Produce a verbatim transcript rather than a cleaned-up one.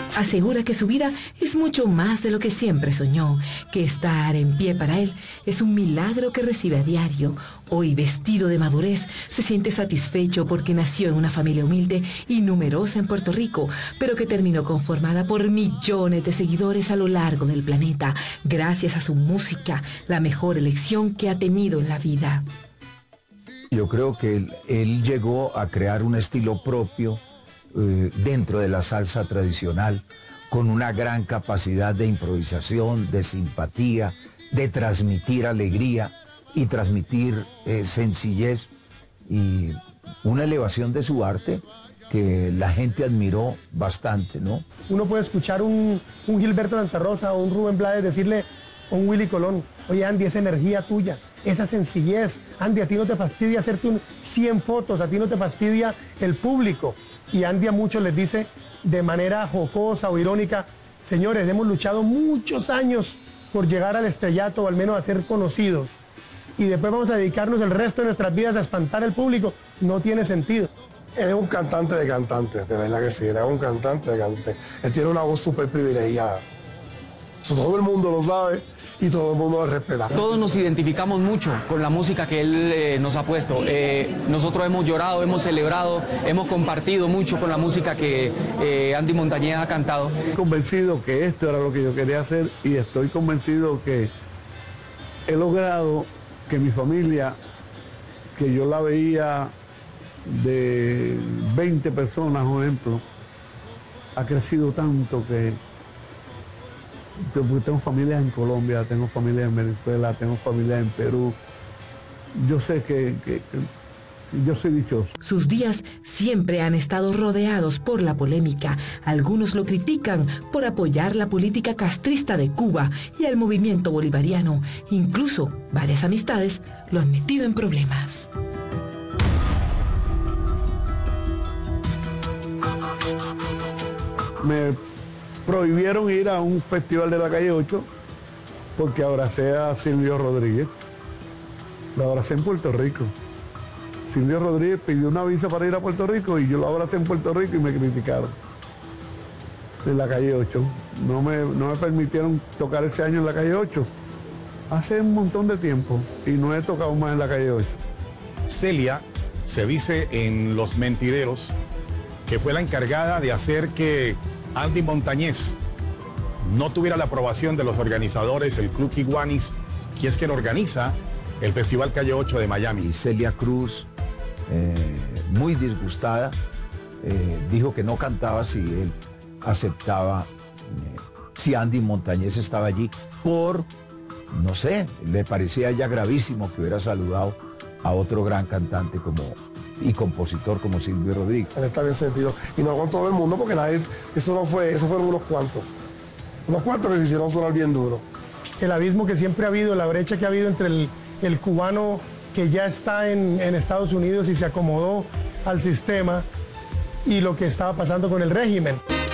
Asegura que su vida es mucho más de lo que siempre soñó, que estar en pie para él es un milagro que recibe a diario. Hoy, vestido de madurez, se siente satisfecho porque nació en una familia humilde y numerosa en Puerto Rico, pero que terminó conformada por millones de seguidores a lo largo del planeta, gracias a su música, la mejor elección que ha tenido en la vida. Yo creo que él, él llegó a crear un estilo propio eh, dentro de la salsa tradicional, con una gran capacidad de improvisación, de simpatía, de transmitir alegría y transmitir eh, sencillez y una elevación de su arte que la gente admiró bastante, ¿no? Uno puede escuchar un, un Gilberto Santa Rosa o un Rubén Blades decirle a un Willy Colón: oye, Andy, esa energía tuya, esa sencillez, Andy, a ti no te fastidia hacerte un cien fotos, a ti no te fastidia el público. Y Andy a muchos les dice de manera jocosa o irónica: señores, hemos luchado muchos años por llegar al estrellato o al menos a ser conocidos, y después vamos a dedicarnos el resto de nuestras vidas a espantar al público. No tiene sentido. Él es un cantante de cantantes, de verdad que sí, él es un cantante de cantantes. Él tiene una voz súper privilegiada. Eso todo el mundo lo sabe y todo el mundo lo respeta. Todos nos identificamos mucho con la música que él eh, nos ha puesto. Eh, nosotros hemos llorado, hemos celebrado, hemos compartido mucho con la música que eh, Andy Montañez ha cantado. Estoy convencido que esto era lo que yo quería hacer y estoy convencido que he logrado que mi familia, que yo la veía de veinte personas, por ejemplo, ha crecido tanto que tengo familias en Colombia, tengo familias en Venezuela, tengo familias en Perú. Yo sé que, que, que yo soy dichoso. Sus días siempre han estado rodeados por la polémica. Algunos lo critican por apoyar la política castrista de Cuba y al movimiento bolivariano. Incluso varias amistades lo han metido en problemas. Me prohibieron ir a un festival de la calle ocho porque abracé a Silvio Rodríguez. Lo abracé en Puerto Rico. Silvio Rodríguez pidió una visa para ir a Puerto Rico y yo lo abracé en Puerto Rico y me criticaron. En la calle ocho. No me, no me permitieron tocar ese año en la calle ocho. Hace un montón de tiempo y no he tocado más en la calle ocho. Celia se dice en Los Mentideros que fue la encargada de hacer que Andy Montañez no tuviera la aprobación de los organizadores, el Club Kiwanis, que es quien organiza el Festival Calle ocho de Miami. Y Celia Cruz, eh, muy disgustada, eh, dijo que no cantaba si él aceptaba, eh, si Andy Montañez estaba allí, por, no sé, le parecía a ella gravísimo que hubiera saludado a otro gran cantante como y compositor como Silvio Rodríguez. Él está bien sentido. Y no con todo el mundo, porque nadie, eso no fue, eso fueron unos cuantos. Unos cuantos que se hicieron sonar bien duro. El abismo que siempre ha habido, la brecha que ha habido entre el, el cubano que ya está en, en Estados Unidos y se acomodó al sistema, y lo que estaba pasando con el régimen.